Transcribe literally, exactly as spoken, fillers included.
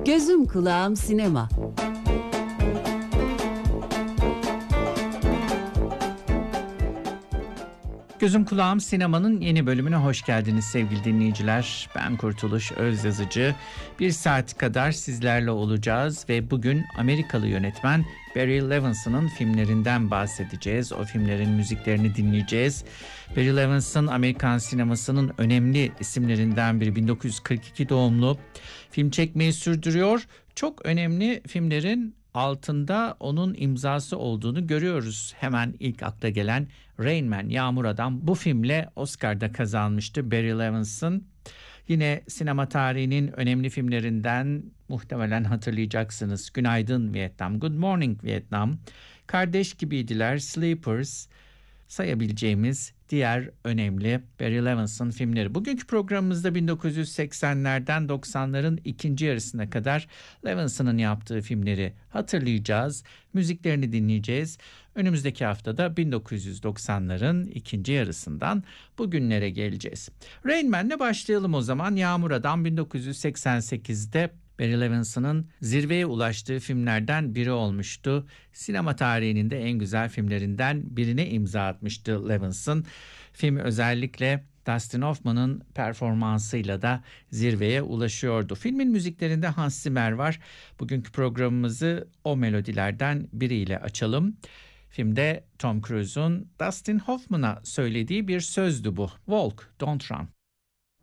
Gözüm kulağım sinema. Gözüm Kulağım Sinema'nın yeni bölümüne hoş geldiniz sevgili dinleyiciler. Ben Kurtuluş Özyazıcı. Bir saat kadar sizlerle olacağız ve bugün Amerikalı yönetmen Barry Levinson'ın filmlerinden bahsedeceğiz. O filmlerin müziklerini dinleyeceğiz. Barry Levinson Amerikan sinemasının önemli isimlerinden biri. bin dokuz yüz kırk iki doğumlu. Film çekmeyi sürdürüyor. Çok önemli filmlerin altında onun imzası olduğunu görüyoruz. Hemen ilk akla gelen Rain Man, Yağmur Adam. Bu filmle Oscar'da kazanmıştı Barry Levinson. Yine sinema tarihinin önemli filmlerinden muhtemelen hatırlayacaksınız. Günaydın Vietnam, Good Morning Vietnam, Kardeş Gibiydiler, Sleepers, sayabileceğimiz diğer önemli Barry Levinson filmleri. Bugünkü programımızda bin dokuz yüz seksenlerden doksanların ikinci yarısına kadar Levinson'ın yaptığı filmleri hatırlayacağız. Müziklerini dinleyeceğiz. Önümüzdeki haftada bin dokuz yüz doksanların ikinci yarısından bugünlere geleceğiz. Rain Man'le başlayalım o zaman. Yağmur Adam bin dokuz yüz seksen sekizde Barry Levinson'ın zirveye ulaştığı filmlerden biri olmuştu. Sinema tarihinin de en güzel filmlerinden birine imza atmıştı Levinson. Film özellikle Dustin Hoffman'ın performansıyla da zirveye ulaşıyordu. Filmin müziklerinde Hans Zimmer var. Bugünkü programımızı o melodilerden biriyle açalım. Filmde Tom Cruise'un Dustin Hoffman'a söylediği bir sözdü bu. Walk, don't run.